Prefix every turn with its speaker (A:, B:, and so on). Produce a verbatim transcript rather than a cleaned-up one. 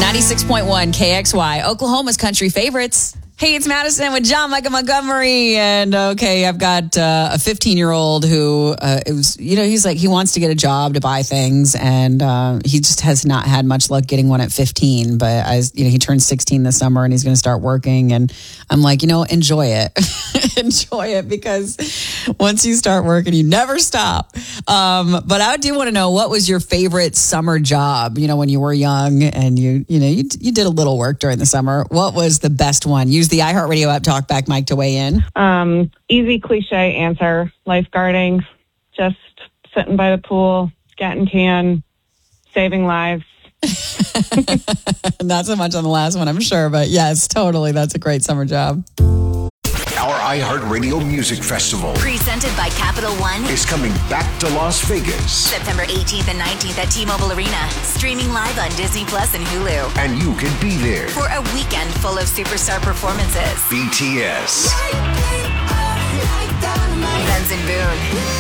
A: ninety-six point one K X Y, Oklahoma's country favorites. Hey, it's Madison with John Michael Montgomery. And okay, I've got uh, a fifteen-year-old who, uh, it was, you know, he's like, he wants to get a job to buy things. And uh, he just has not had much luck getting one at fifteen. But, I, you know, he turned sixteen this summer and he's going to start working. And I'm like, you know, enjoy it. Enjoy it, because once you start working, you never stop. Um, but I do want to know, what was your favorite summer job? You know, when you were young and you, you know, you, you did a little work during the summer. What was the best one? Use the iHeartRadio app Talkback mic to weigh in.
B: Um, easy cliche answer: lifeguarding. Just sitting by the pool, getting tan, saving lives.
A: Not so much on the last one, I'm sure, but yes, totally. That's a great summer job.
C: Our iHeartRadio Music Festival,
D: presented by Capital One,
C: is coming back to Las Vegas.
D: September eighteenth and nineteenth at T-Mobile Arena. Streaming live on Disney Plus and Hulu.
C: And you can be there
D: for a weekend full of superstar performances.
C: B T S,
D: Benson Boone,